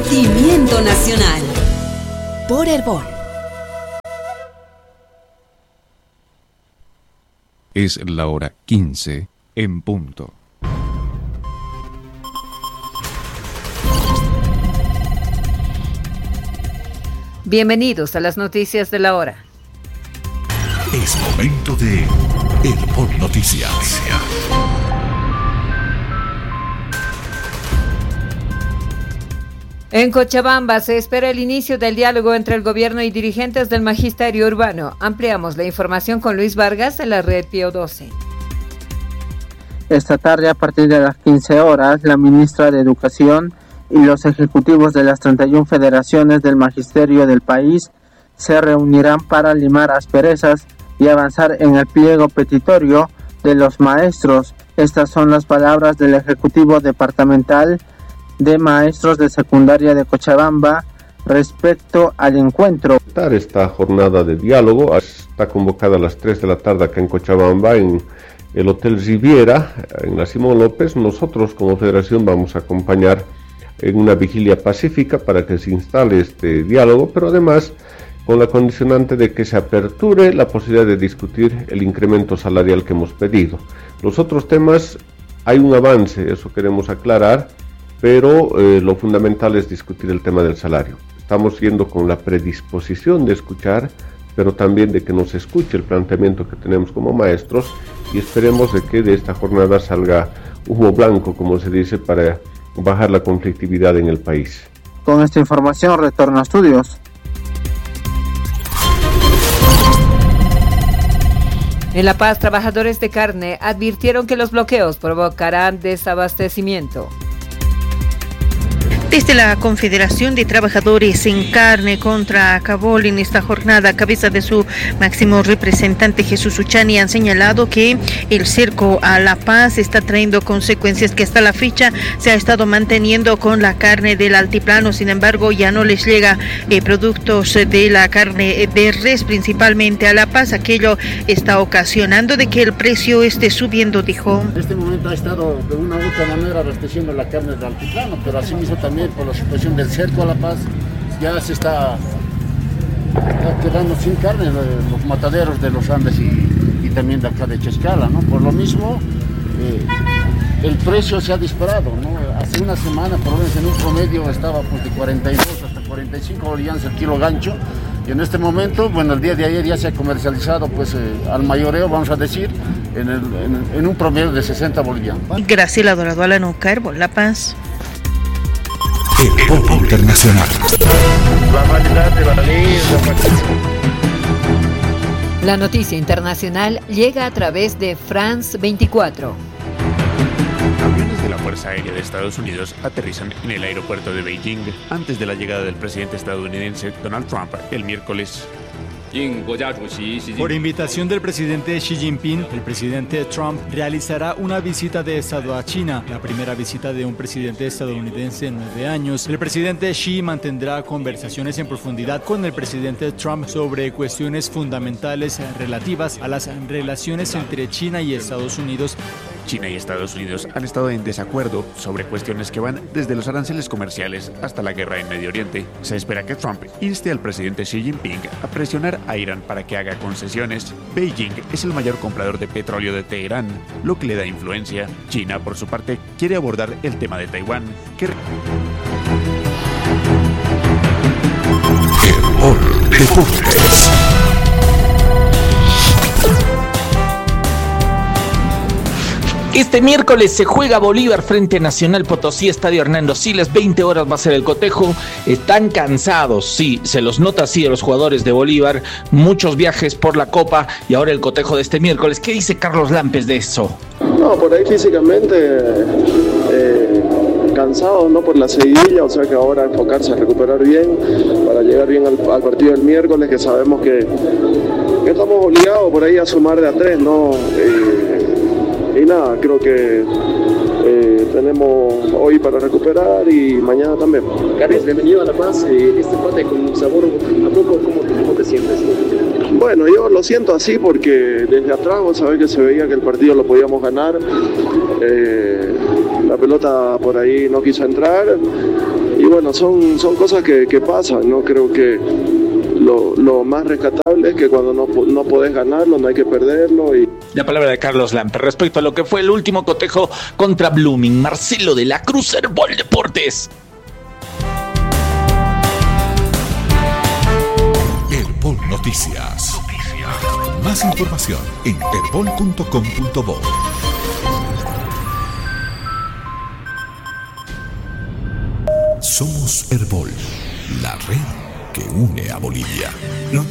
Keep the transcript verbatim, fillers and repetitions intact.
Sentimiento Nacional. Por Herbol. Es la hora quince en punto. Bienvenidos a las noticias de la hora. Es momento de Herbol Noticias. En Cochabamba se espera el inicio del diálogo entre el gobierno y dirigentes del magisterio urbano. Ampliamos la información con Luis Vargas de la red Pío doce. Esta tarde, a partir de las quince horas, la ministra de Educación y los ejecutivos de las treinta y una federaciones del magisterio del país se reunirán para limar asperezas y avanzar en el pliego petitorio de los maestros. Estas son las palabras del Ejecutivo Departamental de Maestros de Secundaria de Cochabamba respecto al encuentro. Esta jornada de diálogo está convocada a las tres de la tarde acá en Cochabamba, en el Hotel Riviera, en la Simón López. Nosotros como federación vamos a acompañar en una vigilia pacífica para que se instale este diálogo, pero además con la condicionante de que se aperture la posibilidad de discutir el incremento salarial que hemos pedido. Los otros temas, hay un avance, eso queremos aclarar, pero eh, lo fundamental es discutir el tema del salario. Estamos yendo con la predisposición de escuchar, pero también de que nos escuche el planteamiento que tenemos como maestros, y esperemos de que de esta jornada salga humo blanco, como se dice, para bajar la conflictividad en el país. Con esta información retorno a estudios. En La Paz, trabajadores de carne advirtieron que los bloqueos provocarán desabastecimiento. Desde la Confederación de Trabajadores en Carne contra Acabol, en esta jornada, a cabeza de su máximo representante Jesús Uchani, han señalado que el cerco a La Paz está trayendo consecuencias que hasta la fecha se ha estado manteniendo con la carne del altiplano. Sin embargo, ya no les llega eh, productos de la carne de res, principalmente a La Paz. Aquello está ocasionando de que el precio esté subiendo, dijo. En este momento ha estado de una u otra manera abasteciendo la carne del altiplano, pero asimismo también por la situación del cerco a La Paz, ya se está, está quedando sin carne los mataderos de los Andes y, y también de acá de Chescala, ¿no? Por lo mismo, eh, el precio se ha disparado, ¿no? Hace una semana, por lo menos en un promedio, estaba pues de cuarenta y dos hasta cuarenta y cinco bolivianos el kilo gancho, y en este momento, bueno, el día de ayer ya se ha comercializado pues eh, al mayoreo, vamos a decir, en, el, en, en un promedio de sesenta bolivianos. Graciela Dorado, La Nuca, Herbol, La Paz. Herbol Internacional. La noticia internacional llega a través de France veinticuatro. Aviones de la Fuerza Aérea de Estados Unidos aterrizan en el aeropuerto de Beijing antes de la llegada del presidente estadounidense Donald Trump el miércoles. Por invitación del presidente Xi Jinping, el presidente Trump realizará una visita de Estado a China, la primera visita de un presidente estadounidense en nueve años. El presidente Xi mantendrá conversaciones en profundidad con el presidente Trump sobre cuestiones fundamentales relativas a las relaciones entre China y Estados Unidos. China y Estados Unidos han estado en desacuerdo sobre cuestiones que van desde los aranceles comerciales hasta la guerra en Medio Oriente. Se espera que Trump inste al presidente Xi Jinping a presionar a Irán para que haga concesiones. Beijing es el mayor comprador de petróleo de Teherán, lo que le da influencia. China, por su parte, quiere abordar el tema de Taiwán, que... Herbol Deportes. Este miércoles se juega Bolívar frente a Nacional Potosí, Estadio Hernando Siles, veinte horas va a ser el cotejo. Están cansados, sí, se los nota así a los jugadores de Bolívar, muchos viajes por la Copa y ahora el cotejo de este miércoles. ¿Qué dice Carlos Lampes de eso? No, por ahí físicamente eh, cansados, ¿no? Por la seguidilla, o sea que ahora enfocarse a recuperar bien para llegar bien al, al partido del miércoles, que sabemos que, que estamos obligados por ahí a sumar de a tres, ¿no? Eh, Y nada, creo que eh, tenemos hoy para recuperar y mañana también. Carlos, bienvenido a La Paz. Eh, este empate con un sabor a poco, ¿cómo te, cómo te sientes? Bueno, yo lo siento así porque desde atrás vos sabés que se veía que el partido lo podíamos ganar. Eh, la pelota por ahí no quiso entrar. Y bueno, son, son cosas que, que pasan, ¿no? Creo que lo, lo más rescatable es que cuando no, no podés ganarlo, no hay que perderlo. Y... La palabra de Carlos Lampe respecto a lo que fue el último cotejo contra Blooming. Marcelo de la Cruz, Herbol Deportes. Herbol Noticias. Más información en herbol punto com punto bo. Somos Herbol, la red que une a Bolivia. No